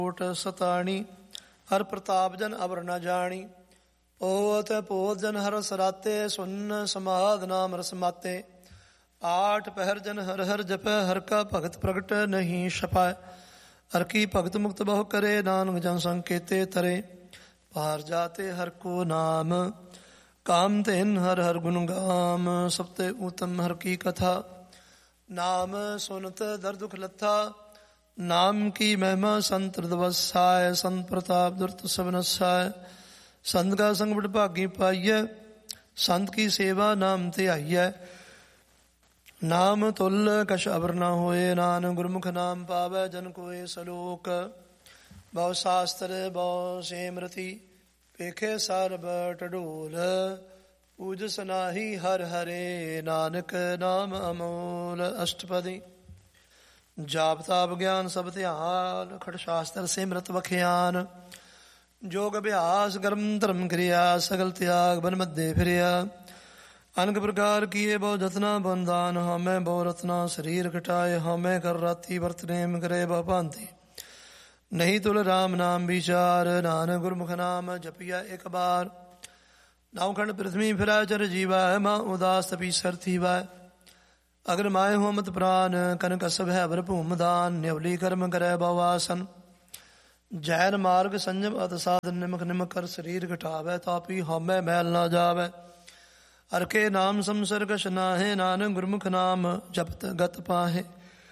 ਕੋਟ ਸਤਾਣੀ। ਹਰ ਪ੍ਰਤਾਪ ਜਨ ਅਵਰ ਨ ਜਾਣੀ। ਪੋਤ ਪੋਤ ਜਨ ਹਰ ਸਰਾਤੇ। ਸੁਨ ਸਮਾਧ ਨਾਮ ਰਸ ਮਾਤੇ। ਆਠ ਪਹਿਰ ਜਨ ਹਰ ਹਰ ਜਪੈ। ਹਰ ਕਾ ਭਗਤ ਪ੍ਰਗਟ ਨਹੀਂ ਛਪੈ। ਹਰ ਕੀ ਭਗਤ ਮੁਕਤ ਬਹੁ ਕਰੇ। ਨਾਨਕ ਜਨ ਸੰਕੇਤੇ ਤਰੇ। ਪਾਰ ਜਾਤੇ ਹਰ ਕੋ ਨਾਮ। ਕਾਮ ਧਿਨ ਹਰ ਹਰ ਗੁਣ ਗਾਮ। ਸਭ ਤੇ ਉਤਮ ਹਰ ਕੀ ਕਥਾ। ਨਾਮ ਸੁਨਤ ਦਰ ਦੁਖ ਲੱਥਾ। ਨਾਮ ਕੀ ਮਹਿਮਾ ਸੰਤ ਰਦਵਸਾਇ। ਸੰਤ ਪ੍ਰਤਾਪ ਦੁਰਤ ਸਭ ਨਸਾਇ। ਸੰਤ ਕਾ ਸੰਗ ਬੜ ਭਾਗੀ ਪਾਈਐ। ਸੰਤ ਕੀ ਸੇਵਾ ਨਾਮ ਧਿਆਈਐ। ਨਾਮ ਤੁਲ ਕਛ ਅਵਰ ਨ ਹੋਏ। ਨਾਨਕ ਗੁਰਮੁਖ ਨਾਮ ਪਾਵੈ ਜਨ ਕੋਇ ਸਲੋਕ। ਬਹੁ ਸ਼ਾਸਤਰ ਬਹੁ ਸਿਮਰਤੀ। ਪੇਖੇ ਸਰਬ ਟਡੋਲ। ਪੂਜਸ ਨਾਹੀ ਹਰ ਹਰੇ। ਨਾਨਕ ਨਾਮ ਅਮੋਲ। ਅਸ਼ਟਪਦੀ। ਜਾਪ ਤਾਪ ਗਿਆਨ ਸਭ ਧਿਆਨ। ਖੜ ਸ਼ਾਸਤਰ ਸਿਮਰਤ ਵਖਿਆਨ। ਜੋਗ ਅਭਿਆਸ ਕਰਮ ਧਰਮ ਕਿਰਿਆ। ਸਗਲ ਤਿਆਗ ਬਨ ਮੱਦੇ ਫਿਰਿਆ। ਅਨਕ ਪ੍ਰਕਾਰ ਕੀਏ ਬਹੁ ਜਤਨਾ ਬੰਦਾਨ। ਹਉਮੈ ਬਹੁ ਰਤਨਾ ਸਰੀਰ ਘਟਾਏ। ਹਉਮੈ ਕਰ ਰਾਤੀ ਵਰਤ ਨੇਮ ਕਰੇ ਬਹੁ ਭਾਂਤੀ। ਨਹੀਂ ਤੁਲ ਰਾਮ ਨਾਮ ਵਿਚਾਰ। ਨਾਨਕ ਗੁਰਮੁਖ ਨਾਮ ਜਪਿਆ ਇੱਕ ਬਾਰ। ਨਾਉ ਖੰਡ ਪ੍ਰਿਥਵੀ ਫਿਰੈ ਚਰ ਜੀਵੈ। ਮਾਂ ਉਦਾਸ ਤਪੀਸਰ ਥੀਵੈ। ਅਗਰ ਮਾਏ ਹੋਮਤ ਪ੍ਰਾਨ। ਕਨਕ ਅਸਭ ਹੈ ਵਰ ਭੂਮ ਦਾਨ। ਨਿਵਲੀ ਕਰਮ ਕਰੈ ਬਹੁ ਆਸਨ। ਜੈਨ ਮਾਰਗ ਸੰਜਮ ਅਤ ਸਾਧਨ। ਨਿਮਕ ਨਿਮਕ ਕਰ ਸਰੀਰ ਘਟਾਵੈ। ਤਾਪੀ ਹਉਮੈ ਮੈਲ ਨਾ ਜਾਵੈ। ਹਰ ਕੇ ਨਾਮ ਸੰਸਰ ਕਛ ਨਾਹਿ। ਨਾਨਕ ਗੁਰਮੁਖ ਨਾਮ ਜਪਤ ਗਤ ਪਾਹੇ।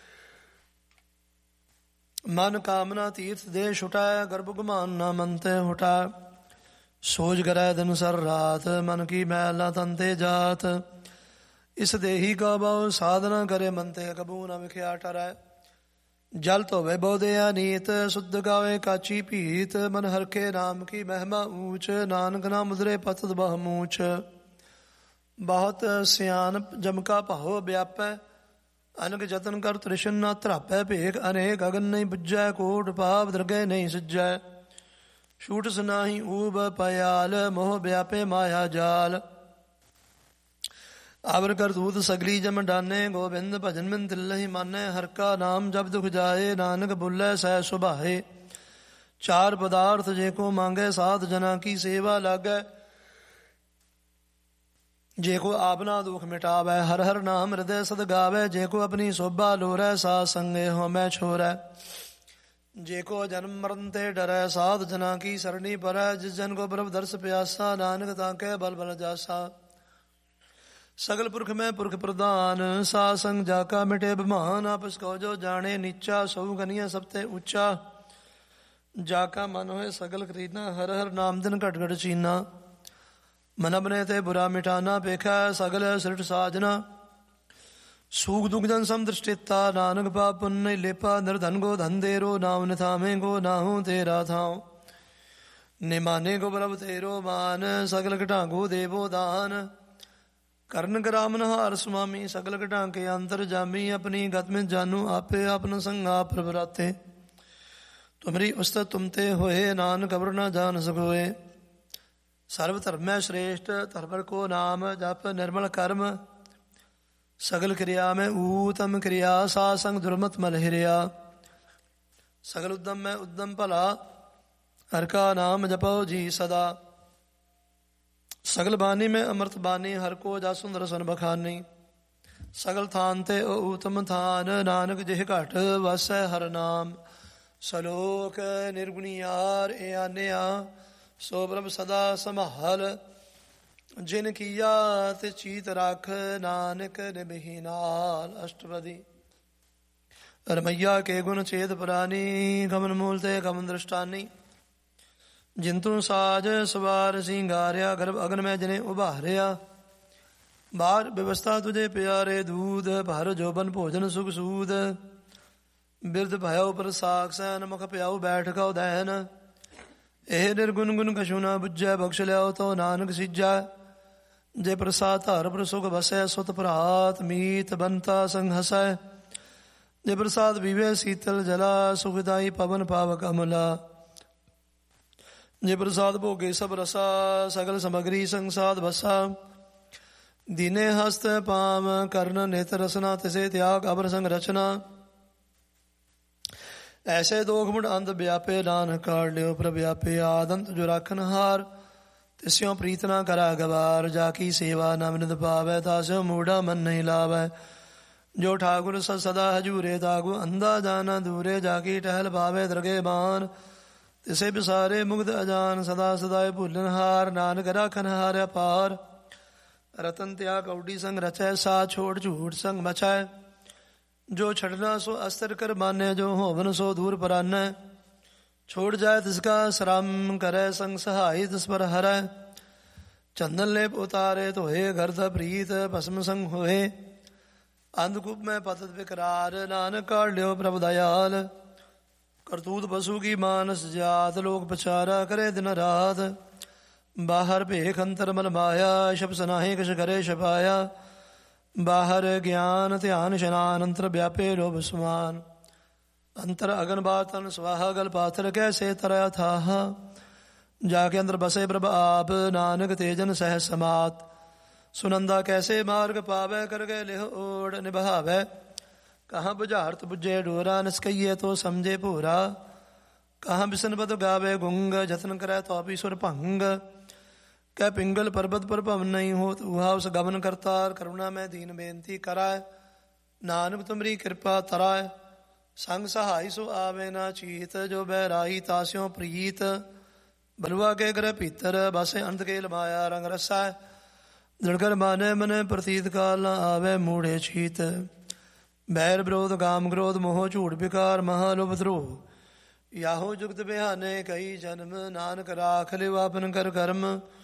ਮਨ ਕਾਮਨਾ ਤੀਰਥ ਦੇ ਛੁਟੈ। ਗਰਭ ਗੁਮਾਨ ਨਾ ਮਨ ਤੇ ਹੁਟੈ। ਸੋਚ ਕਰੈ ਦਿਨ ਸਰ ਰਾਤ। ਮਨ ਕੀ ਮੈਲ ਨਾ ਤਨ ਤੇ ਜਾਤ। ਇਸ ਦੇਹੀ ਕਾ ਬਹੁ ਸਾਧਨਾ ਕਰੇ। ਮਨ ਤੇ ਕਬੂ ਨ ਵਿਖਿਆ ਟਰੈ। ਜਲ ਧੋਵੇ ਬਹੁ ਦਿਆ ਨੀਤ। ਸੁਧ ਗਾਵੇ ਕਾਚੀ ਭੀਤ। ਮਨ ਹਰਖੇ ਨਾਮ ਕੀ ਮਹਿਮਾ ਊਚ। ਨਾਨਕ ਨਾਮ ਉਦਰੇ ਪਤਤ ਬਹੁ ਮੂਚ। ਬਹੁਤ ਸਿਆਣਪ ਜਮ ਕਾ ਭਾਉ ਵਿਆਪੈ। ਅਨਕ ਜਤਨ ਕਰ ਤ੍ਰਿਸ਼ਨ ਨਾ ਧਰਾਪੈ। ਭੇਖ ਅਨੇਕ ਅਗਨ ਨਹੀਂ ਬੁੱਝੈ। ਕੋਟ ਪਾਪ ਦਰਗਹਿ ਨਹੀਂ ਸਿੱਜੈ। ਛੂਟ ਸੁਨਾਹੀ ਊਬ ਪਇਆਲ। ਮੋਹ ਵਿਆਪੇ ਮਾਇਆ ਜਾਲ। ਆਵਰ ਕਰਤੂਤ ਸਗਲੀ ਜਮ ਡਾਨੇ। ਗੋਬਿੰਦ ਭਜਨ ਬਿਨ ਤਿਲਹਿ ਮਾਨੈ। ਹਰ ਕਾ ਨਾਮ ਜਪ ਦੁਖ ਜਾਏ। ਨਾਨਕ ਬੁੱਲੈ ਸਹਿ ਸੁਭਾਏ। ਚਾਰ ਪਦਾਰਥ ਜੇ ਕੋ ਮੰਗੈ। ਸਾਧ ਜਨਾ ਕੀ ਸੇਵਾ ਲਾਗੈ। ਜੇ ਕੋ ਆਪਨਾ ਦੁਖ ਮਿਟਾਵੈ। ਹਰ ਹਰ ਨਾਮ ਹਿਰਦੈ ਸਦ ਗਾਵੈ। ਜੇ ਕੋ ਆਪਣੀ ਸੋਭਾ ਲੋਰੈ। ਸਾਧ ਸੰਗੇ ਹਉਮੈ ਛੋਰੈ। ਜੇ ਕੋ ਜਨਮ ਮਰਨ ਤੇ ਡਰੈ। ਸਾਧ ਜਨਾ ਕੀ ਸਰਣੀ ਪਰੈ। ਜਿਸ ਜਨ ਕੋ ਪ੍ਰਭ ਦਰਸ ਪਿਆਸਾ। ਨਾਨਕ ਤਾਕੈ ਬਲ ਬਲ ਜਾਸਾ। ਸਗਲ ਪੁਰਖ ਮੈਂ ਪੁਰਖ ਪ੍ਰਧਾਨ। ਸਾਧ ਸੰਗ ਜਾ ਕਾ ਮਿਟੇ ਬਿਮਾਨ। ਆਪਸ ਕੋ ਜੋ ਜਾਣੇ ਨੀਚਾ। ਸਉ ਗਨੀਆਂ ਸਭ ਤੇ ਉੱਚਾ। ਜਾ ਕਾ ਮਨ ਹੋਏ ਸਗਲ ਕਰੀਨਾ। ਹਰ ਹਰ ਨਾਮ ਦਿਨ ਘਟ ਘਟ ਚੀਨਾ। ਮਨ ਆਪਣੇ ਤੇ ਬੁਰਾ ਮਿਟਾਨਾ। ਪੇਖਾ ਸਗਲ ਸਿਰਠ ਸਾਜਨਾ। ਸੂਖ ਦੁਖ ਜਨ ਸਮ ਦ੍ਰਿਸ਼ਟਿਤਾ। ਨਾਨਕ ਪਾਪ ਪੁੰਨ ਨਹੀਂ ਲੇਪਾ। ਨਿਰਧਨ ਗੋ ਧਨ ਦੇਰੋ। ਨਾਮ ਨਿਥਾਵੇਂ ਗੋ ਨਾਹੂ ਤੇਰਾ ਥਾਉ। ਨਿਮਾਨੇ ਗੋ ਪ੍ਰਭ ਤੇਰੋ ਮਾਨ। ਸਗਲ ਘਟਾਂਗੋ ਦੇਵੋ ਦਾਨ। ਕਰਨ ਕਰਾਮਨ ਹਾਰ ਸੁਆਮੀ। ਸਗਲ ਘਟਾਂ ਕੇ ਅੰਤਰ ਜਾਮੀ। ਆਪਣੀ ਗਤ ਮੈਂ ਜਾਨੂ ਆਪੇ। ਆਪਨ ਸੰਗਾ ਪ੍ਰਭ ਰਾਤੇ। ਤੁਮਰੀ ਉਸਤਤ ਤੁਮ ਤੇ ਹੋਏ। ਨਾਨਕ ਅਵਰ ਨਾ ਜਾਣ ਸਕੋਏ। ਸਰਬ ਧਰਮੈ ਸ਼੍ਰੇਸ਼ਟ। ਧਰਮ ਕੋ ਨਾਮ ਜਪ ਨਿਰਮਲ ਕਰਮ। ਸਗਲ ਕਿਰਿਆ ਮੈਂ ਊਤਮ ਕਿਰਿਆ। ਸਾਧ ਸੰਗ ਦੁਰਮਤ ਮਲ ਹਿਰਿਆ। ਸਗਲ ਉਦਮ ਮੈਂ ਉਦਮ ਭਲਾ। ਹਰ ਕਾ ਨਾਮ ਜਪੋ ਜੀ ਸਦਾ। ਸਗਲ ਬਾਣੀ ਮੈਂ ਅੰਮ੍ਰਿਤ ਬਾਣੀ। ਹਰ ਕੋ ਜਾ ਸੁੰਦਰ ਸਨ ਬਖਾਨੀ। ਸਗਲ ਥਾਨ ਤੇ ਊਤਮ ਥਾਨ। ਨਾਨਕ ਜਿਹ ਘਟ ਵਸੈ ਹਰ ਨਾਮ। ਸਲੋਕ ਨਿਰਗੁਣੀਆਰ ਏ ਆਨਿਆ। ਸੋ ਪ੍ਰਭ ਸਦਾ ਸੰਭਾਲ। ਜਿਨ ਕੀਆ ਤੇ ਚੀਤ ਰੱਖ। ਨਾਨਕ ਨਿਭੀ ਨਾਲ। ਅਸ਼ਟਪਦੀ। ਰਮਈਆ ਕੇ ਗੁਣ ਚੇਤ ਪੁਰਾਨੀ। ਕਮਨ ਮੂਲ ਤੇ ਕਮਨ ਦ੍ਰਿਸ਼ਟਾਨੀ। ਜਿੰਤੂ ਸਾਜ ਸਵਾਰ ਸਿੰਗਾਰਿਆ। ਗਰਭ ਅਗਨ ਮੈਂ ਜਨੇ ਉਭਾਰਿਆ। ਬਾਹਰ ਵਿਵਸਥਾ ਤੁਝੇ ਪਿਆਰੇ ਦੂਧ। ਭਰ ਜੋਬਨ ਭੋਜਨ ਸੁਖ ਸੂਦ। ਬਿਰਧ ਭਇਓ ਪ੍ਰਸਾਕ ਸੈਨ। ਮੁਖ ਪਿਆਉ ਬੈਠ ਕਉ ਦੈਨ। ਇਹ ਨਿਰਗੁਣ ਗੁਣ ਕਛੂ ਨਾ ਬੁੱਝੈ। ਬਖਸ਼ ਲਿਆਓ ਤੋ ਨਾਨਕ ਸਿੱਜੈ। ਜੇ ਪ੍ਰਸਾਦ ਧਾਰ ਪਰ ਸੁਖ ਵਸੈ। ਸੁਤ ਭਰਾਤ ਮੀਤ ਬੰਤਾ ਸੰਗ ਹਸੈ। ਜੇ ਪ੍ਰਸਾਦ ਪੀਵੇ ਸੀਤਲ ਜਲਾ। ਸੁਖਦਾਈ ਪਵਨ ਪਾਵਕ ਅਮਲਾ। ਜੇ ਪ੍ਰਸਾਦ ਭੋਗੇ ਸਭ ਰਸਾ। ਸਗਲ ਸਮਗਰੀ ਸੰਸਾਦ ਬਸਾ। ਦੀਨੇ ਹਸਤ ਪਾਮ ਕਰਨ ਨਿਤ ਰਸਨਾ। ਤਿਸੇ ਤਿਆਗ ਅਬਰ ਸੰਗ ਰਚਨਾ। ਐਸੇ ਦੋਖ ਮੁੜ ਅੰਧ ਵਿਆਪੇ, ਨਾਨਕ ਕਾੜ ਲਿਓ ਪ੍ਰਭ ਵਿਆਪੇ। ਆਦੰਤ ਜੋ ਰਾਖਨ ਹਾਰ, ਤਿਸਿਓ ਪ੍ਰੀਤ ਨਾ ਕਰਾ ਗਵਾਰ। ਜਾ ਕੀ ਸੇਵਾ ਨਾ ਬਿਨਦ ਪਾਵੈ, ਤਾਸਿਓ ਮੂੜਾ ਮਨ ਨਹੀਂ ਲਾਵੈ। ਜੋ ਠਾਕੁਰ ਸਦਾ ਹਜੂਰੇ, ਤਾਗੂ ਅੰਧਾ ਜਾਨਾ ਦੂਰੇ। ਜਾ ਕੀ ਟਹਿਲ ਪਾਵੇ ਦਰਗੇ ਬਾਨ, ਤਿਸੇ ਬਿਸਾਰੇ ਮੁਗਧ ਅਜਾਨ। ਸਦਾ ਸਦਾਏ ਭੁੱਲਨ ਹਾਰ, ਨਾਨਕ ਰਾਖਨ ਹਾਰ ਅਪਾਰ। ਰਤਨ ਤਿਆ ਕੌਡੀ ਸੰਗ ਰਚੈ, ਸਾ ਛੋੜ ਝੂਠ ਸੰਗ ਮਚੈ। ਜੋ ਛੜਨਾ ਸੋ ਅਸਤਰ ਕਰ ਮਾਨੈ, ਜੋ ਹੋਵਨ ਸੋ ਦੂਰ ਪਰਾਨੈ। ਛੋੜ ਜਾਏ ਤਿਸਕਾ ਸ਼ਰਮ ਕਰੈ, ਸੰਗ ਸਹਾਈ ਤਿਸ ਪਰ ਹਰੈ। ਚੰਦਨ ਲੇਪ ਉਤਾਰੇ ਧੋਏ, ਗਰਦ ਪ੍ਰੀਤ ਭਸਮ ਸੰਗ ਹੋਏ। ਅੰਧਕੂਪ ਮੈਂ ਪਤਤ ਬਿਕਰਾਰ, ਨਾਨਕ ਕਾੜ ਲਿਓ ਪ੍ਰਭ ਦਇਆਲ। ਕਰਤੂਤ ਪਸੂ ਕੀ ਮਾਨਸ ਜਾਤ, ਲੋਕ ਪਛਾਰਾ ਕਰੇ ਦਿਨ ਰਾਤ। ਬਾਹਰ ਭੇਖ ਅੰਤਰ ਮਲ ਮਾਇਆ, ਸ਼ਬ ਸਨਾਹੇ ਕਛ ਕਰੇ ਛਪਾਇਆ। ਬਾਹਰ ਗਿਆਨ ਧਿਆਨ ਇਸ਼ਨਾਨ, ਅੰਤਰ ਵਿਆਪੇ ਲੋਭ ਸਮਾਨ। ਅੰਤਰ ਅਗਨ ਬਾਤਨ ਸਵਾਹਾ, ਗਲ ਪਾਥਰ ਕੈਸੇ ਤਰੈ ਥਾਹ। ਜਾ ਕੇ ਅੰਦਰ ਬਸੇ ਪ੍ਰਭ ਆਪ, ਨਾਨਕ ਤੇਜਨ ਸਹਿ ਸਮਾਤ। ਸੁਨੰਦਾ ਕੈਸੇ ਮਾਰਗ ਪਾਵੈ, ਕਰ ਗਏ ਲਿਹ ਓੜ ਨਿਭਾਵੈ। ਕਹਾਂ ਬੁਝਾਰਤ ਬੁਝੇ ਡੋਰਾ, ਨਿਸਕਈਏ ਤੋ ਸਮਝੇ ਭੋਰਾ। ਕਹਾਂ ਬਿਸਨ ਬਦ ਗਾਵੇ ਗੁੰਗ, ਜਤਨ ਕਰੈ ਤੌਪੀ ਸੁਰ ਭੰਗ। ਕਹਿ ਪਿੰਗਲ ਪਰਬਤ ਪਰ ਭਵਨ ਨਹੀਂ ਹੋਤ, ਉਹਾ ਉਸ ਗਮਨ ਕਰਤਾਰ। ਕਰੁਣਾ ਮੈਂ ਦੀਨ ਬੇਨਤੀ ਕਰਾਇ, ਨਾਨਕ ਤੁਮਰੀ ਕਿਰਪਾ ਤਰਾਇ। ਸੰਗ ਸਹਾਈ ਸੋ ਆਵੇ ਨਾ ਚੀਤ, ਜੋ ਬਹਿਰਾਈ ਤਾਸਿਓ ਪ੍ਰੀਤ। ਬਲਵਾ ਕੇ ਗ੍ਰਹਿ ਭੀਤਰ, ਬਸੇ ਅੰਤ ਕੇ ਲਮਾਇਆ ਰੰਗ ਰਸੈ। ਦ੍ਰਿੜਕਰ ਮਾਨੇ ਮਨੇ ਪ੍ਰਤੀਤ ਕਾਲ, ਨਾ ਆਵੇ ਮੂੜੇ ਛੀਤ। ਬੈਰ ਵਿਰੋਧ ਕਾਮ ਕ੍ਰੋਧ, ਮੋਹ ਝੂਠ ਵਿਕਾਰ, ਮਹਾਲੋਭ ਧਰੋਹ। ਯਾਹੋ ਜੁਗਤ ਬਿਹਾਨੇ ਕਈ ਜਨਮ, ਨਾਨਕ ਰਾਖ ਲਿਓ ਆਪਨ ਕਰ ਕਰਮ।